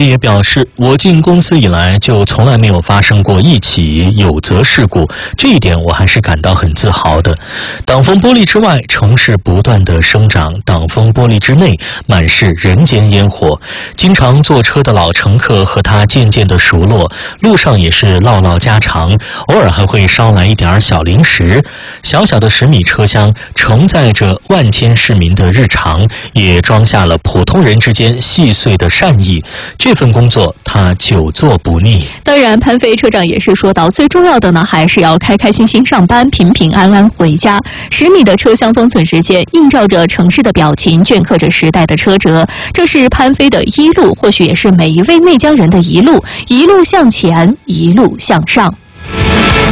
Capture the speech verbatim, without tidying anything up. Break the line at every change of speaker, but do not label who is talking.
也表示，我进公司以来就从来没有发生过一起有责事故，这一点我还是感到很自豪的。挡风玻璃之外，城市不断的生长；挡风玻璃之内，满是人间烟火。经常坐车的老乘客和他渐渐的熟络，路上也是唠唠家常，偶尔还会捎来一点小零食。小小的十米车厢承载着万千市民的日常，也装下了普通人之间细碎的善意。这份工作他久做不腻。
当然，潘飞车长也是说到，最重要的呢，还是要开开心心上班，平平安安回家。十米的车厢封存时间，映照着城市的表情，镌刻着时代的车辙。这是潘飞的一路，或许也是每一位内江人的一路，一路向前，一路向上。